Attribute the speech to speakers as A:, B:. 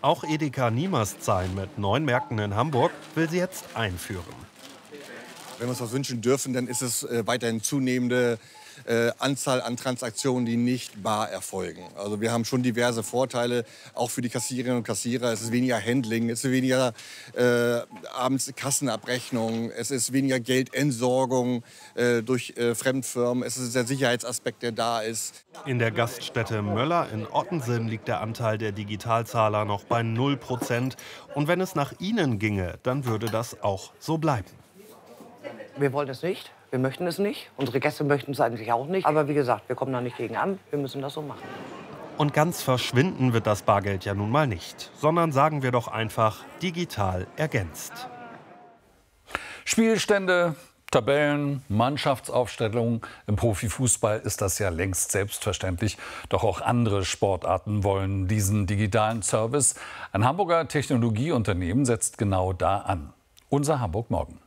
A: Auch Edeka Niemerszein mit 9 Märkten in Hamburg will sie jetzt einführen.
B: Wenn wir uns was wünschen dürfen, dann ist es weiterhin zunehmende Anzahl an Transaktionen, die nicht bar erfolgen. Also wir haben schon diverse Vorteile, auch für die Kassiererinnen und Kassierer. Es ist weniger Handling, es ist weniger abends Kassenabrechnung, es ist weniger Geldentsorgung durch Fremdfirmen. Es ist der Sicherheitsaspekt, der da ist.
A: In der Gaststätte Möller in Ottensen liegt der Anteil der Digitalzahler noch bei 0%. Und wenn es nach ihnen ginge, dann würde das auch so bleiben.
C: Wir wollen es nicht, wir möchten es nicht. Unsere Gäste möchten es eigentlich auch nicht. Aber wie gesagt, wir kommen da nicht gegen an, wir müssen das so machen.
A: Und ganz verschwinden wird das Bargeld ja nun mal nicht, sondern sagen wir doch einfach digital ergänzt.
D: Spielstände, Tabellen, Mannschaftsaufstellungen. Im Profifußball ist das ja längst selbstverständlich. Doch auch andere Sportarten wollen diesen digitalen Service. Ein Hamburger Technologieunternehmen setzt genau da an. Unser Hamburg morgen.